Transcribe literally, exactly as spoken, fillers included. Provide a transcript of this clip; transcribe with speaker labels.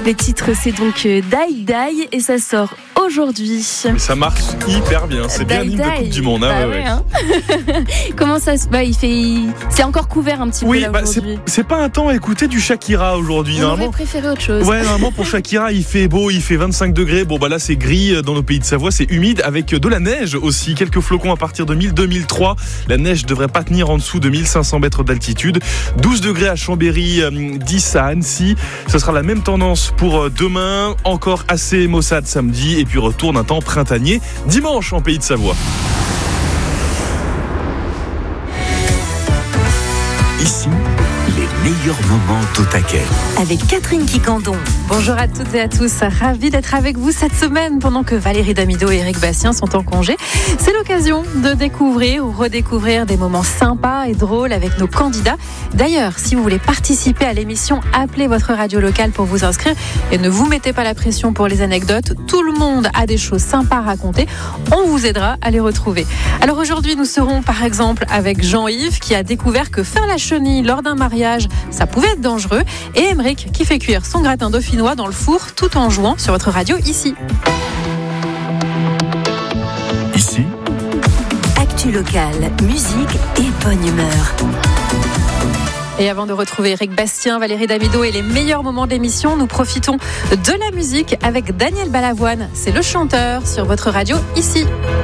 Speaker 1: Le titre, c'est donc Die Die et ça sort aujourd'hui.
Speaker 2: Mais ça marche hyper bien, c'est bien l'hymne de Coupe du Monde. Hein,
Speaker 1: bah
Speaker 2: ouais,
Speaker 1: ouais,
Speaker 2: ouais.
Speaker 1: hein. Comment ça se bah, il fait c'est encore couvert un petit
Speaker 2: oui,
Speaker 1: peu là
Speaker 2: bah, c'est,
Speaker 1: aujourd'hui.
Speaker 2: c'est pas un temps à écouter du Shakira aujourd'hui.
Speaker 1: On aurait préféré autre chose.
Speaker 2: Ouais, normalement pour Shakira, il fait beau, il fait vingt-cinq degrés. Bon bah là c'est gris dans nos pays de Savoie, c'est humide avec de la neige aussi, quelques flocons à partir de mille deux mille trois. La neige devrait pas tenir en dessous de mille cinq cents mètres d'altitude. douze degrés à Chambéry, dix à Annecy. Ce sera la même tendance pour demain, encore assez maussade samedi et puis retour d'un temps printanier dimanche en pays de Savoie.
Speaker 3: Ici, les meilleurs moments au taquet.
Speaker 4: Avec Catherine Quicandon.
Speaker 5: Bonjour à toutes et à tous, ravie d'être avec vous cette semaine pendant que Valérie Damido et Eric Bastien sont en congé. C'est l'occasion de découvrir ou redécouvrir des moments sympas et drôles avec nos candidats. D'ailleurs, si vous voulez participer à l'émission, appelez votre radio locale pour vous inscrire et ne vous mettez pas la pression pour les anecdotes. Tout le monde a des choses sympas à raconter. On vous aidera à les retrouver. Alors aujourd'hui, nous serons par exemple avec Jean-Yves qui a découvert que faire la chenille lors d'un mariage, ça pouvait être dangereux, et Émeric qui fait cuire son gratin dauphinois dans le four tout en jouant sur votre radio ici.
Speaker 3: Ici,
Speaker 4: actu locale, musique et bonne humeur.
Speaker 5: Et avant de retrouver Eric Bastien, Valérie Damido et les meilleurs moments de l'émission, nous profitons de la musique avec Daniel Balavoine. C'est le chanteur sur votre radio ici.